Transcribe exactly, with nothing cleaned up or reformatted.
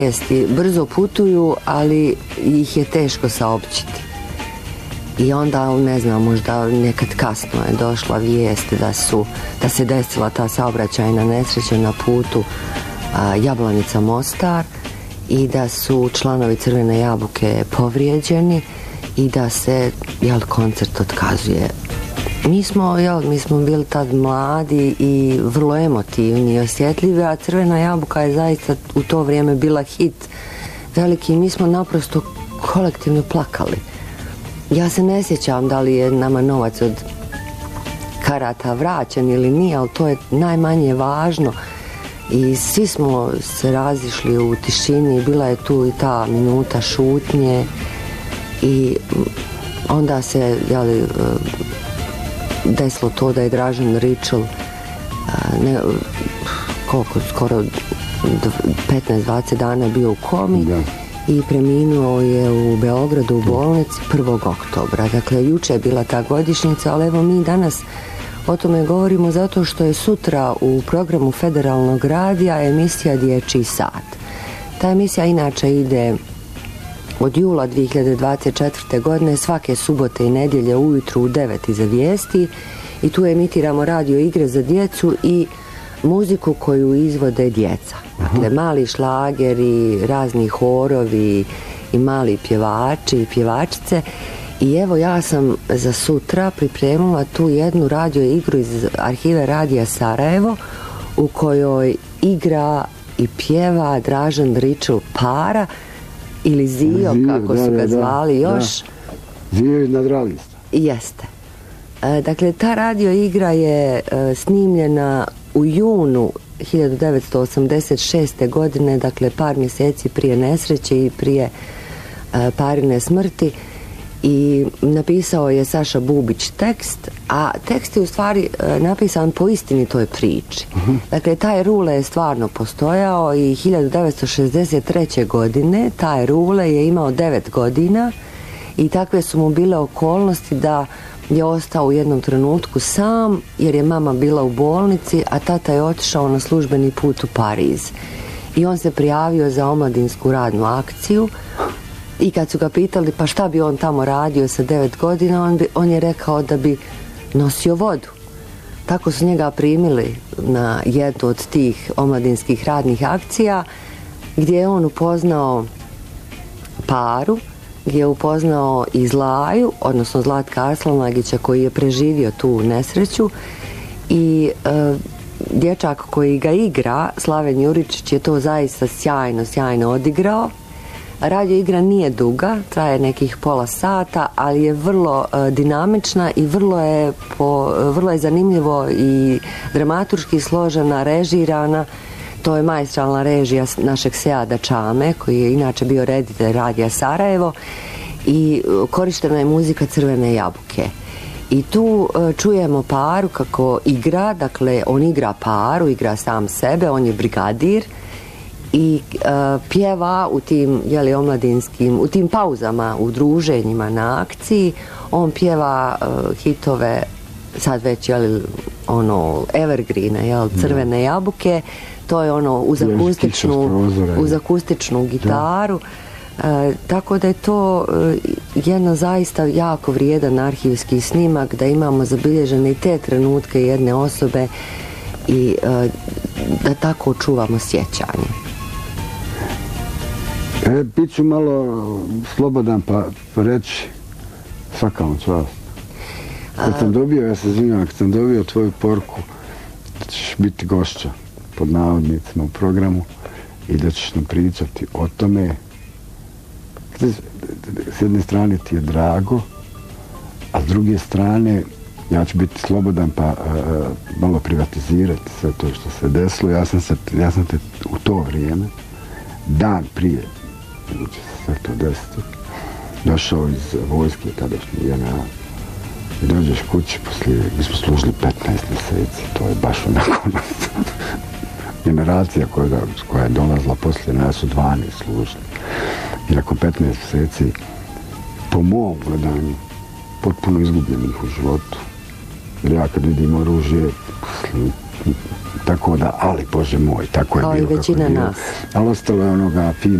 vijesti brzo putuju, ali ih je teško saopćiti. I onda, ne znam, možda nekad kasno je došla vijest da su, da se desila ta saobraćajna nesreća na putu a, Jablanica-Mostar i da su članovi Crvene jabuke povrijeđeni i da se, jel, koncert otkazuje. Mi smo, jel, mi smo bili tad mladi i vrlo emotivni i osjetljivi, a Crvena jabuka je zaista u to vrijeme bila hit veliki. Mi smo naprosto kolektivno plakali. Ja se ne sjećam da li je nama novac od karata vraćen ili nije, ali to je najmanje važno. I svi smo se razišli u tišini, bila je tu i ta minuta šutnje i onda se, jeli, desilo to da je Dražen Ričel ne, koliko, skoro petnaest dvadeset dana bio u komi. Da. I preminuo je u Beogradu u bolnici prvog oktobra. Dakle, juče je bila ta godišnjica, ali evo mi danas o tome govorimo zato što je sutra u programu Federalnog radija emisija Dječji sat. Ta emisija inače ide od jula dvije hiljade dvadeset četvrte. godine svake subote i nedjelje ujutru u devet iza vijesti i tu emitiramo radio igre za djecu i muziku koju izvode djeca. Dakle, mali šlageri, razni horovi i mali pjevači i pjevačice. I evo, ja sam za sutra pripremila tu jednu radio igru iz arhive Radija Sarajevo u kojoj igra i pjeva Dražen Ričel Para ili Zio, Zio kako da, su ga zvali da, još. Da. Zio iz Nadralista. Jeste. E, dakle, ta radio igra je e, snimljena u junu hiljadu devetsto osamdeset šeste. godine, dakle par mjeseci prije nesreće i prije e, Parine smrti, i napisao je Saša Bubić tekst, a tekst je u stvari e, napisan po istinitoj priči. Uh-huh. Dakle, taj Rule je stvarno postojao i hiljadu devetsto šezdeset treće. godine taj Rule je imao devet godina i takve su mu bile okolnosti da je ostao u jednom trenutku sam jer je mama bila u bolnici, a tata je otišao na službeni put u Pariz. I on se prijavio za omladinsku radnu akciju i kad su ga pitali pa šta bi on tamo radio sa devet godina, on, bi, on je rekao da bi nosio vodu. Tako su njega primili na jednu od tih omladinskih radnih akcija gdje je on upoznao Paru, gdje je upoznao i Zlaju, odnosno Zlatka Aslanagića koji je preživio tu nesreću i e, dječak koji ga igra, Slaven Juričić, je to zaista sjajno, sjajno odigrao. Radio igra nije duga, traje nekih pola sata, ali je vrlo e, dinamična i vrlo je, po, vrlo je zanimljivo i dramaturški složena, režirana. To je maestralna režija našeg Seada Čame, koji je inače bio reditelj Radija Sarajevo, i korištena je muzika Crvene jabuke. I tu uh, čujemo Paru kako igra, dakle on igra Paru, igra sam sebe, on je brigadir i uh, pjeva u tim, jeli, omladinskim, u tim pauzama, u druženjima na akciji, on pjeva uh, hitove, sad već, jeli, ono, evergreene, jel, Crvene jabuke. To je ono uz akustičnu, uz akustičnu gitaru. E, tako da je to e, jedno zaista jako vrijedan arhivski snimak, da imamo zabilježene i te trenutke jedne osobe i e, da tako čuvamo sjećanje. E, bit ću malo slobodan pa reći svaka vam čast. Kad sam dobio, ja se izvinjam, kad sam dobio tvoju poruku da ćeš biti gošća pod navodnicima u programu i da ćeš nam pričati o tome. S jedne strane ti je drago, a s druge strane ja ću biti slobodan pa uh, malo privatizirati sve to što se desilo. Ja sam, se, ja sam te u to vrijeme, dan prije nego će se sve to desiti, došao iz vojske tadašnje J N A. I dođeš kući poslije, mi smo služili petnaest mjeseci, to je baš onako generacija koja, koja je dolazila poslije nas su dvanaest služili. I nakon petnaest mjeseci, po mom gledanju, potpuno izgubljenih u životu. Jer ja kad vidim oružje, tako da, ali Bože moj, tako je kao bilo i većina kako je bilo. nas. Ali ostalo je onoga fino